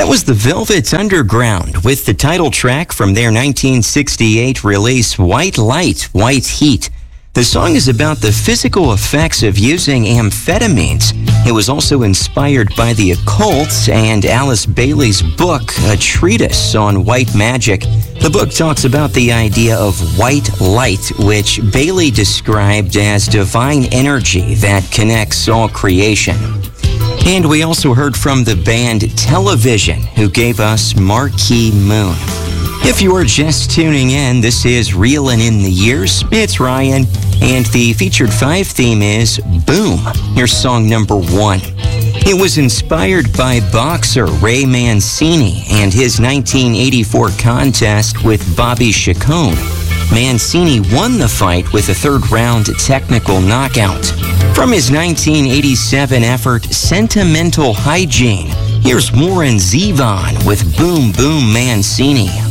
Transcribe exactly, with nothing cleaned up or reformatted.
was the Velvet Underground with the title track from their nineteen sixty-eight release, White Light, White Heat. The song is about the physical effects of using amphetamines. It was also inspired by the occult and Alice Bailey's book, A Treatise on White Magic. The book talks about the idea of white light, which Bailey described as divine energy that connects all creation. And we also heard from the band Television, who gave us Marquee Moon. If you are just tuning in, this is Reelin' in the Years. It's Ryan, and the featured five theme is Boom. Here's song number one. It was inspired by boxer Ray Mancini and his nineteen eighty-four contest with Bobby Chacon. Mancini won the fight with a third-round technical knockout. From his nineteen eighty-seven effort, Sentimental Hygiene, here's Warren Zevon with Boom Boom Mancini